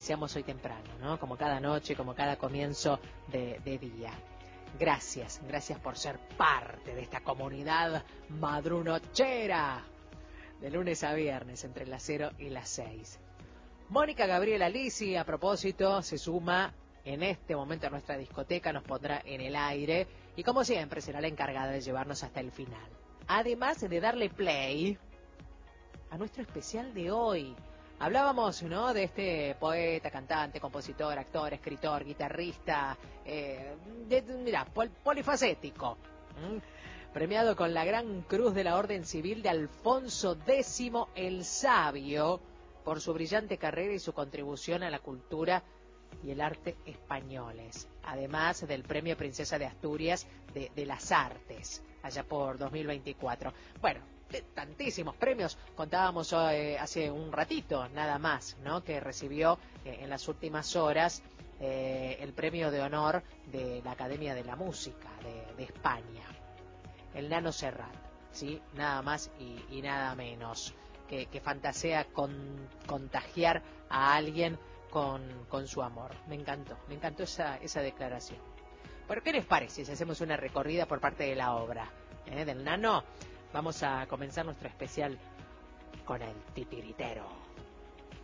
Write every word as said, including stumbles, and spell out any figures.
iniciamos hoy temprano, ¿no? Como cada noche, como cada comienzo de, de día. Gracias, gracias por ser parte de esta comunidad madrunochera, de lunes a viernes, entre las cero y las seis. Mónica Gabriela Lisi, a propósito, se suma en este momento a nuestra discoteca, nos pondrá en el aire y como siempre será la encargada de llevarnos hasta el final. Además de darle play a nuestro especial de hoy. Hablábamos, ¿no?, de este poeta, cantante, compositor, actor, escritor, guitarrista, eh, de, mirá, pol, polifacético, ¿Mm? premiado con la Gran Cruz de la Orden Civil de Alfonso X el Sabio por su brillante carrera y su contribución a la cultura y el arte españoles, además del Premio Princesa de Asturias de, de las Artes, allá por dos mil veinticuatro. Bueno, de tantísimos premios, contábamos eh, hace un ratito nada más, ¿no?, que recibió eh, en las últimas horas eh, el premio de honor de la Academia de la Música de, de España, el Nano Serrat, ¿sí?, nada más y, y nada menos, que, que fantasea con contagiar a alguien con, con su amor. Me encantó, me encantó esa, esa declaración. ¿Pero qué les parece si hacemos una recorrida por parte de la obra eh, del Nano? Vamos a comenzar nuestro especial con el titiritero.